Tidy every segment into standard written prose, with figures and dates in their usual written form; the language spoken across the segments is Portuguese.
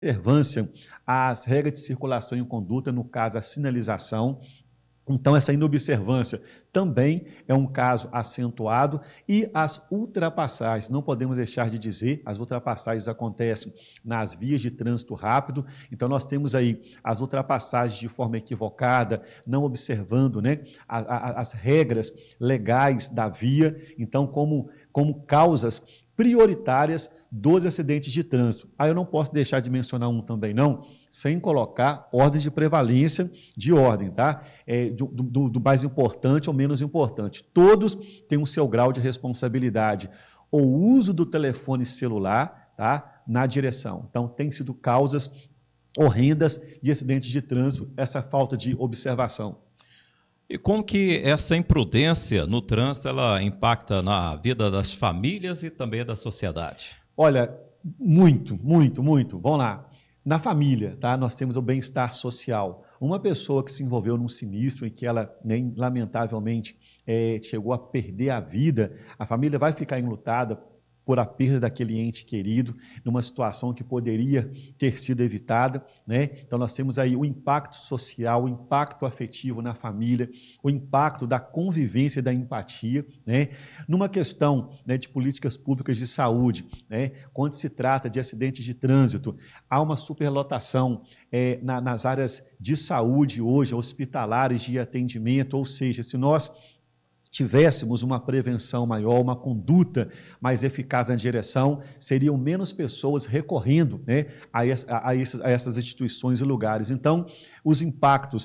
observância às regras de circulação e conduta, no caso, a sinalização. Então, essa inobservância também é um caso acentuado, e as ultrapassagens, não podemos deixar de dizer, as ultrapassagens acontecem nas vias de trânsito rápido. Então, nós temos aí as ultrapassagens de forma equivocada, não observando, né, as regras legais da via, então, como causas prioritárias dos acidentes de trânsito. Aí eu não posso deixar de mencionar um também, não, sem colocar ordem de prevalência de ordem, tá? Do mais importante ao menos importante. Todos têm o seu grau de responsabilidade. O uso do telefone celular, tá, na direção. Então, tem sido causas horrendas de acidentes de trânsito, essa falta de observação. E como que essa imprudência no trânsito ela impacta na vida das famílias e também da sociedade? Olha, muito, muito, muito. Vamos lá. Na família, tá? Nós temos o bem-estar social. Uma pessoa que se envolveu num sinistro em que ela, né, lamentavelmente, chegou a perder a vida, a família vai ficar enlutada por a perda daquele ente querido, numa situação que poderia ter sido evitada, né? Então, nós temos aí o impacto social, o impacto afetivo na família, o impacto da convivência e da empatia, né? Numa questão, né, de políticas públicas de saúde, né? Quando se trata de acidentes de trânsito, há uma superlotação nas áreas de saúde hoje, hospitalares de atendimento, ou seja, se nós tivéssemos uma prevenção maior, uma conduta mais eficaz na direção, seriam menos pessoas recorrendo, né, a essas instituições e lugares. Então, os impactos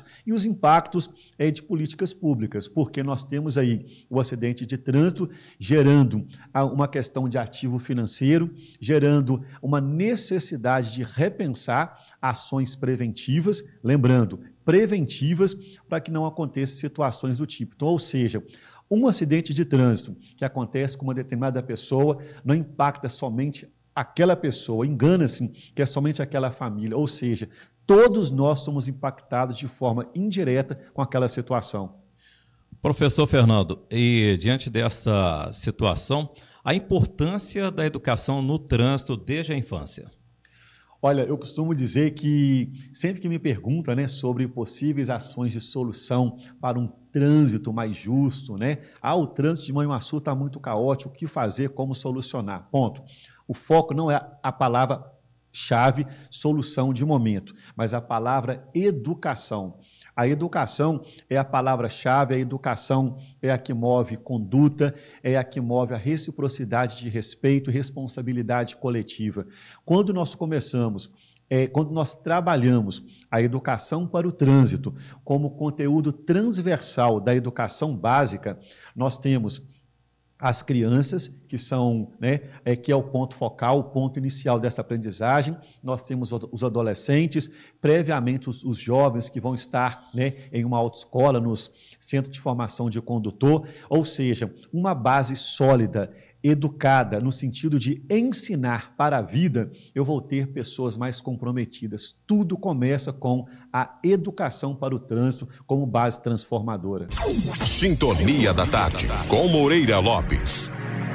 de políticas públicas, porque nós temos aí o acidente de trânsito gerando uma questão de ativo financeiro, gerando uma necessidade de repensar ações preventivas, lembrando, preventivas, para que não aconteçam situações do tipo. Então, ou seja, um acidente de trânsito que acontece com uma determinada pessoa não impacta somente aquela pessoa, engana-se que é somente aquela família, ou seja, todos nós somos impactados de forma indireta com aquela situação. Professor Fernando, e diante dessa situação, a importância da educação no trânsito desde a infância? Olha, eu costumo dizer que sempre que me perguntam, né, sobre possíveis ações de solução para um trânsito mais justo, né? O trânsito de Manhuaçu está muito caótico, o que fazer, como solucionar? Ponto. O foco não é a palavra-chave, solução de momento, mas a palavra educação. A educação é a palavra-chave, a educação é a que move conduta, é a que move a reciprocidade de respeito e responsabilidade coletiva. Quando nós quando nós trabalhamos a educação para o trânsito como conteúdo transversal da educação básica, nós temos as crianças, que são, né, que é o ponto focal, o ponto inicial dessa aprendizagem. Nós temos os adolescentes, previamente os jovens que vão estar, né, em uma autoescola, nos centros de formação de condutor, ou seja, uma base sólida, educada, no sentido de ensinar para a vida, eu vou ter pessoas mais comprometidas. Tudo começa com a educação para o trânsito como base transformadora. Sintonia da Tarde, com Moreira Lopes.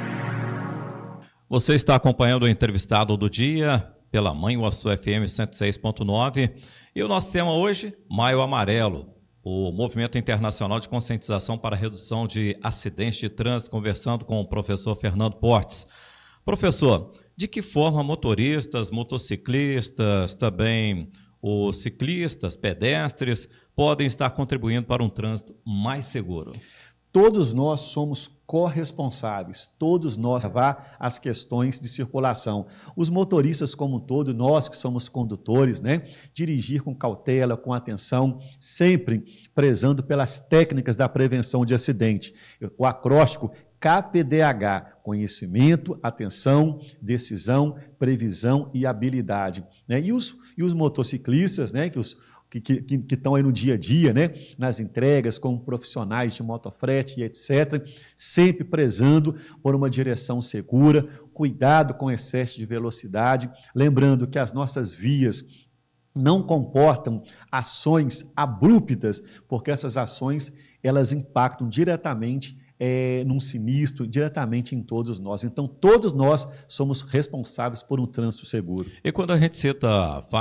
Você está acompanhando o entrevistado do dia pela Manhuaçu FM 106.9 e o nosso tema hoje, Maio Amarelo, o Movimento Internacional de Conscientização para a Redução de Acidentes de Trânsito, conversando com o professor Fernando Portes. Professor, de que forma motoristas, motociclistas, também os ciclistas, pedestres, podem estar contribuindo para um trânsito mais seguro? Todos nós somos corresponsáveis, todos nós levar as questões de circulação. Os motoristas como um todo, nós que somos condutores, né, dirigir com cautela, com atenção, sempre prezando pelas técnicas da prevenção de acidente. O acróstico KPDH, conhecimento, atenção, decisão, previsão e habilidade, né? E os motociclistas, né, que estão aí no dia a dia, né, nas entregas, como profissionais de motofrete e etc., sempre prezando por uma direção segura, cuidado com excesso de velocidade, lembrando que as nossas vias não comportam ações abruptas, porque essas ações, elas impactam diretamente num sinistro, diretamente em todos nós. Então, todos nós somos responsáveis por um trânsito seguro. E quando a gente cita